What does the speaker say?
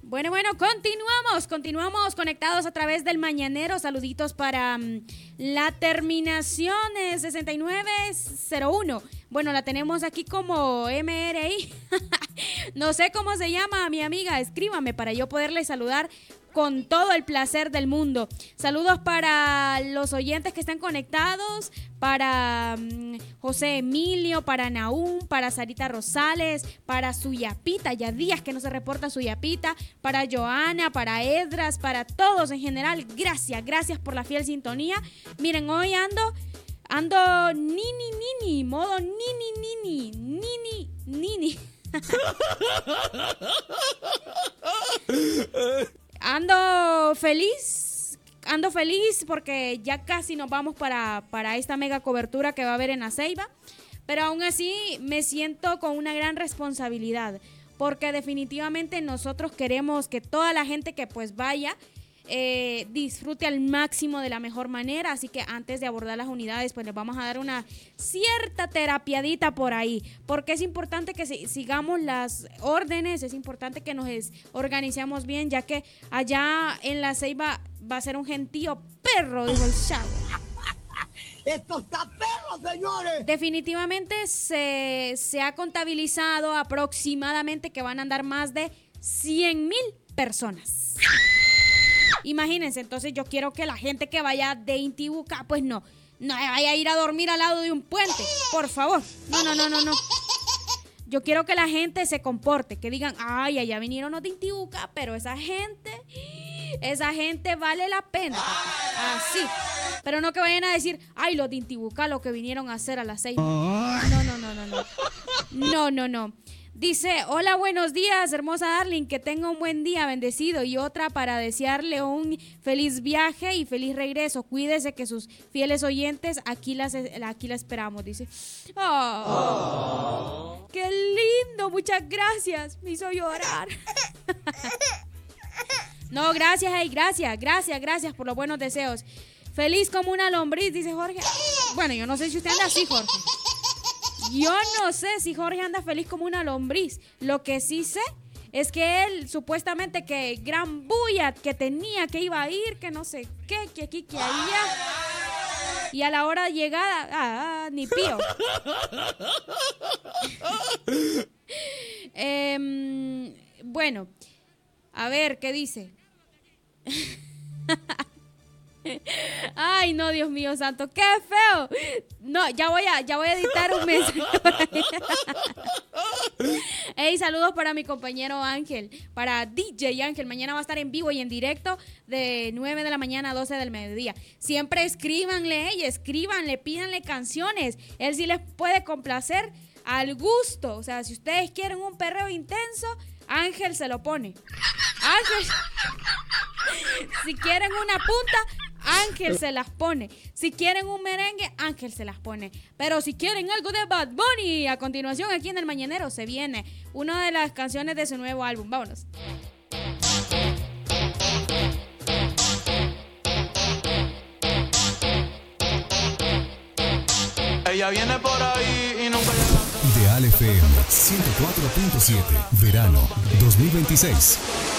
Bueno, continuamos conectados a través del Mañanero. Saluditos para la terminación 6901. Bueno, la tenemos aquí como MRI. No sé cómo se llama, mi amiga. Escríbame para yo poderle saludar con todo el placer del mundo. Saludos para los oyentes que están conectados, para José Emilio, para Naúm, para Sarita Rosales, para Suyapita, ya días que no se reporta Suyapita, para Joana, para Edras, para todos en general. Gracias por la fiel sintonía. Miren, hoy ando modo nini. Ando feliz porque ya casi nos vamos para esta mega cobertura que va a haber en La Ceiba, pero aún así me siento con una gran responsabilidad porque definitivamente nosotros queremos que toda la gente que pues vaya disfrute al máximo de la mejor manera, así que antes de abordar las unidades pues les vamos a dar una cierta terapiadita por ahí, porque es importante que sigamos las órdenes, es importante que nos organicemos bien, ya que allá en La Ceiba va a ser un gentío perro, dijo el chavo. ¡Esto está perro, señores! Definitivamente se ha contabilizado aproximadamente que van a andar más de 100,000 personas. Imagínense, entonces yo quiero que la gente que vaya de Intibucá, pues no vaya a ir a dormir al lado de un puente, por favor. No. Yo quiero que la gente se comporte, que digan, ay, allá vinieron los de Intibucá, pero esa gente vale la pena. Así. Pero no que vayan a decir, ay, los de Intibucá, lo que vinieron a hacer a las 6. No. Dice, hola, buenos días, hermosa Darling, que tenga un buen día, bendecido. Y otra para desearle un feliz viaje y feliz regreso. Cuídese que sus fieles oyentes, aquí la esperamos, dice. ¡Oh! ¡Qué lindo! Muchas gracias. Me hizo llorar. No, gracias, gracias por los buenos deseos. Feliz como una lombriz, dice Jorge. Bueno, yo no sé si usted anda así, Jorge. Yo no sé si Jorge anda feliz como una lombriz. Lo que sí sé es que él supuestamente que gran bulla que tenía, que iba a ir, que no sé qué, que aquí, que allá. Y a la hora de llegada, ni pío. Bueno, a ver, ¿qué dice? Ay, no, Dios mío santo, qué feo. No, ya voy a editar un mensaje. Hey, saludos para mi compañero Ángel, para DJ Ángel. Mañana va a estar en vivo y en directo de 9 de la mañana a 12 del mediodía. Siempre escríbanle, pídanle canciones. Él sí les puede complacer al gusto. O sea, si ustedes quieren un perreo intenso, Ángel se lo pone. Ángel, si quieren una punta, Ángel se las pone. Si quieren un merengue, Ángel se las pone. Pero si quieren algo de Bad Bunny, a continuación aquí en El Mañanero se viene una de las canciones de su nuevo álbum. Vámonos. Ella viene por ahí y nunca llega. Ideal FM 104.7, verano 2026.